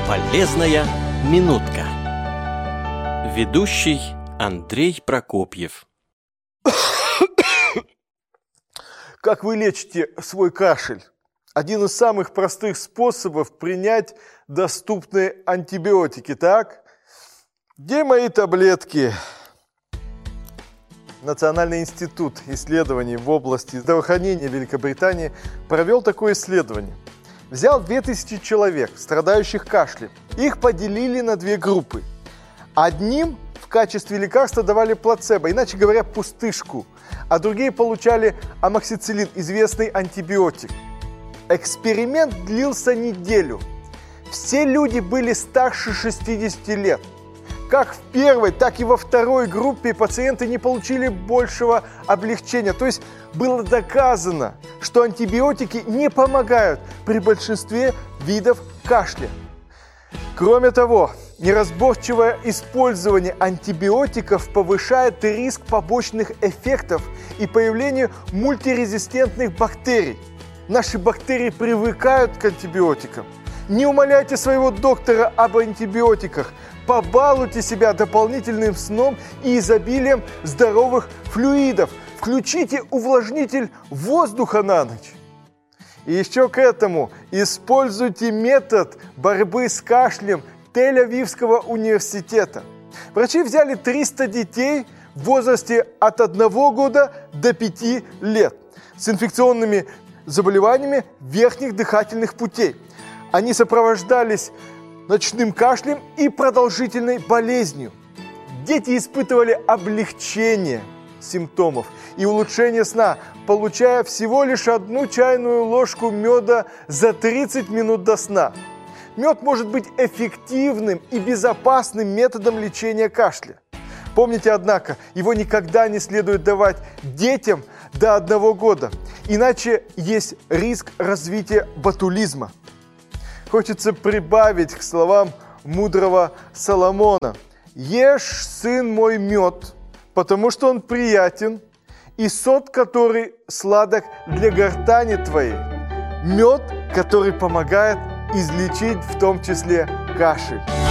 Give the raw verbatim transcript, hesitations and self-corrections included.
Полезная минутка. Ведущий Андрей Прокопьев. Как вы лечите свой кашель? Один из самых простых способов принять доступные антибиотики, так? Где мои таблетки? Национальный институт исследований в области здравоохранения Великобритании провел такое исследование. Взял две тысячи человек, страдающих кашлем. Их поделили на две группы. Одним в качестве лекарства давали плацебо, иначе говоря, пустышку, а другие получали амоксициллин, известный антибиотик. Эксперимент длился неделю. Все люди были старше шестидесяти лет. Как в первой, так и во второй группе пациенты не получили большего облегчения. То есть было доказано, что антибиотики не помогают при большинстве видов кашля. Кроме того, неразборчивое использование антибиотиков повышает риск побочных эффектов и появлению мультирезистентных бактерий. Наши бактерии привыкают к антибиотикам. Не умоляйте своего доктора об антибиотиках. Побалуйте себя дополнительным сном и изобилием здоровых флюидов. Включите увлажнитель воздуха на ночь. И еще к этому используйте метод борьбы с кашлем Тель-Авивского университета. Врачи взяли триста детей в возрасте от одного года до пяти лет с инфекционными заболеваниями верхних дыхательных путей. Они сопровождались ночным кашлем и продолжительной болезнью. Дети испытывали облегчение симптомов и улучшение сна, получая всего лишь одну чайную ложку меда за тридцать минут до сна. Мед может быть эффективным и безопасным методом лечения кашля. Помните, однако, его никогда не следует давать детям до одного года, иначе есть риск развития ботулизма. Хочется прибавить к словам мудрого Соломона: «Ешь, сын мой, мед, потому что он приятен, и сот, который сладок для гортани твоей». Мед, который помогает излечить в том числе кашель.